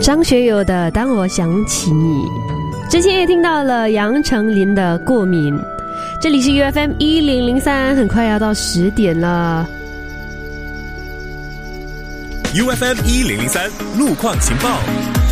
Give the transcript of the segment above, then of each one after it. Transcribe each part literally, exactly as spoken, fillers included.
张学友的《当我想起你》，之前也听到了杨丞琳的《过敏》。这里是 U F M 一零零三，很快要到十点了。 U F M 一零零三路况情报。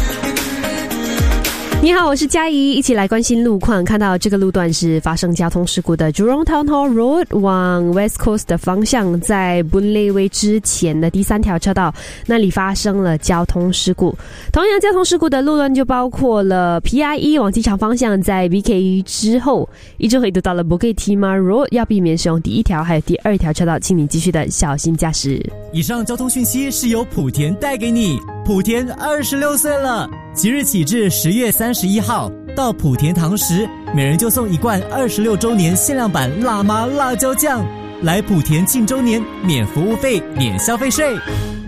你好，我是嘉怡，一起来关心路况。看到这个路段是发生交通事故的 Jurong Town Hall Road 往 West Coast 的方向，在 Boon Lay Way 之前的第三条车道那里发生了交通事故。同样交通事故的路段就包括了 P I E 往机场方向，在 B K E 之后一直回读到了 Bukit Timah Road， 要避免使用第一条还有第二条车道，请你继续的小心驾驶。 以上交通讯息是由莆田带给你。莆田二十六岁了，即日起至十月三十一号，到莆田堂食，每人就送一罐二十六周年限量版辣妈辣椒酱。来莆田庆周年，免服务费，免消费税。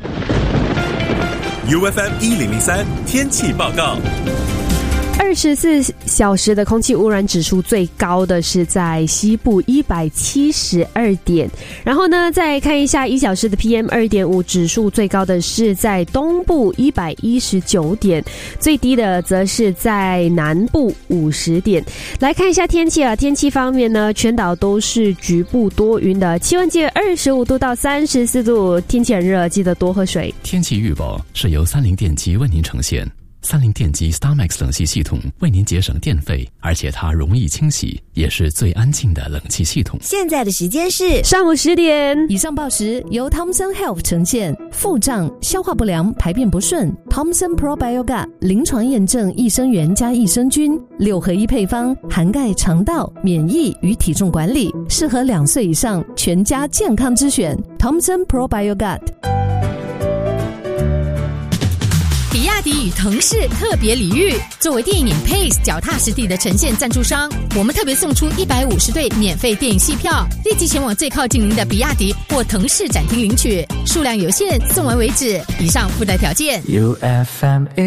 U F M 一零零三天气报告。 二十四小时的空气污染指数最高的是在西部一百七十二点，然后呢再看一下一小时的 P M 二点五 指数最高的是在东部一百一十九点，最低的则是在南部五十点。来看一下天气啊，天气方面呢，全岛都是局部多云的，气温介二十五度到三十四度，天气很热，记得多喝水。 天气预报是由三菱电机为您呈现。三菱电机 StarMax 冷气系统为您节省电费，而且它容易清洗，也是最安静的冷气系统。 现在的时间是上午十点。 以上报时由 Thomson Health 呈现。腹胀、消化不良、排便不顺 Thomson Probiogat 临床验证益生元加益生菌六合一配方，涵盖肠道、免疫与体重管理，适合两岁以上全家健康之选 Thomson Probiogat。 比亚迪与腾势特别礼遇，作为电影 Pace 脚踏实地的呈现赞助商，我们特别送出一百五十对免费电影戏票，立即前往最靠近您的比亚迪或腾势展厅领取，数量有限，送完为止。以上附带条件。 U F M